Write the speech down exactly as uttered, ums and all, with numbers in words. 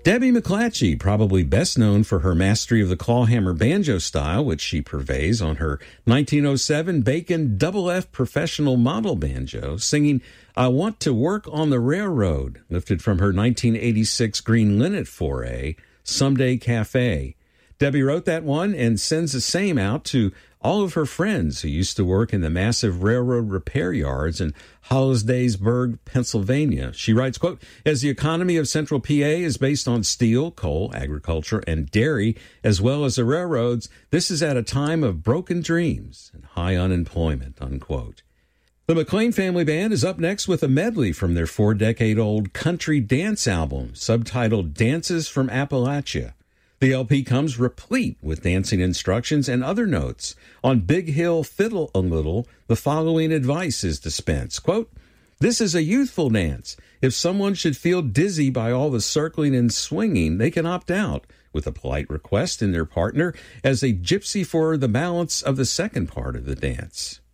Debbie McClatchy, probably best known for her mastery of the clawhammer banjo style, which she purveys on her nineteen oh seven Bacon Double F professional model banjo, singing I Want to Work on the Railroad, lifted from her nineteen eighty-six Green Linnet foray, Someday Cafe. Debbie wrote that one and sends the same out to all of her friends who used to work in the massive railroad repair yards in Hollidaysburg, Pennsylvania. She writes, quote, as the economy of central P A is based on steel, coal, agriculture, and dairy, as well as the railroads, this is at a time of broken dreams and high unemployment, unquote. The McLean Family Band is up next with a medley from their four-decade-old country dance album, subtitled Dances from Appalachia. The L P comes replete with dancing instructions and other notes. On Big Hill Fiddle a Little, the following advice is dispensed. Quote, this is a youthful dance. If someone should feel dizzy by all the circling and swinging, they can opt out with a polite request in their partner as a gypsy for the balance of the second part of the dance.